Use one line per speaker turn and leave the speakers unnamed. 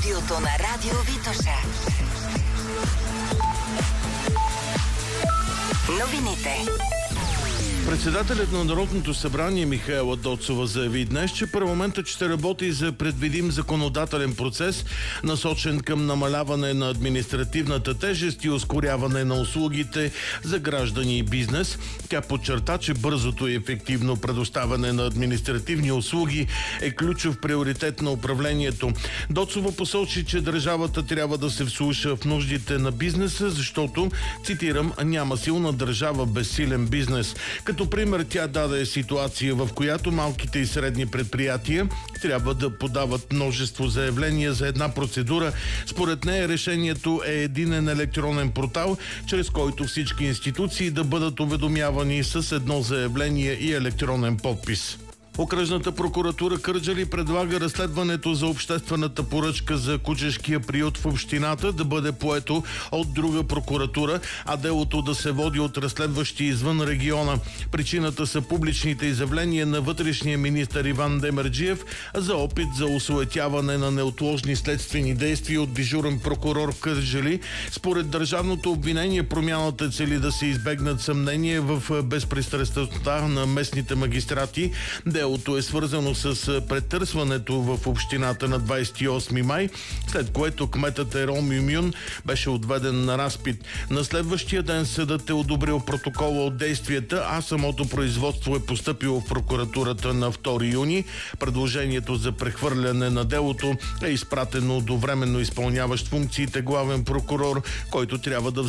студиото на Радио Витоша. Новините.
Председателят на Народното събрание Михаела Доцова заяви днес, че парламентът ще работи за предвидим законодателен процес, насочен към намаляване на административната тежест и ускоряване на услугите за граждани и бизнес. Тя подчерта, че бързото и ефективно предоставяне на административни услуги е ключов приоритет на управлението. Доцова посочи, че държавата трябва да се вслуша в нуждите на бизнеса, защото, цитирам, няма силна държава без силен бизнес. Като пример тя даде ситуация, в която малките и средни предприятия трябва да подават множество заявления за една процедура. Според нея решението е единен електронен портал, чрез който всички институции да бъдат уведомявани с едно заявление и електронен подпис. Окръжната прокуратура Кърджали предлага разследването за обществената поръчка за кучешкия приют в общината да бъде поето от друга прокуратура, а делото да се води от разследващи извън региона. Причината са публичните изявления на вътрешния министър Иван Демерджиев за опит за осуетяване на неотложни следствени действия от дежурен прокурор в Кърджали. Според държавното обвинение промяната цели да се избегнат съмнения в безпристрастността на местните магистрати. Делото е свързано с претърсването в общината на 28 май, след което кметът Ером Юмюн беше отведен на разпит. На следващия ден съдът е одобрил протокола от действията, а самото производство е постъпило в прокуратурата на 2 юни. Предложението за прехвърляне на делото е изпратено до временно изпълняващ функциите главен прокурор, който трябва да